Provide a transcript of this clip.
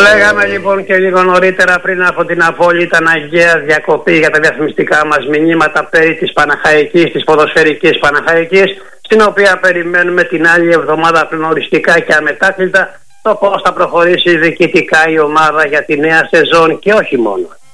λέγαμε λοιπόν και λίγο νωρίτερα πριν από την απόλυτα αναγκαία διακοπή για τα διαφημιστικά μας μηνύματα περί της Παναχαϊκής, της ποδοσφαιρικής Παναχαϊκής, στην οποία περιμένουμε την άλλη εβδομάδα πλέον οριστικά και αμετάκλητα το πώς θα προχωρήσει διοικητικά η ομάδα για τη νέα σεζόν και όχι μόνο.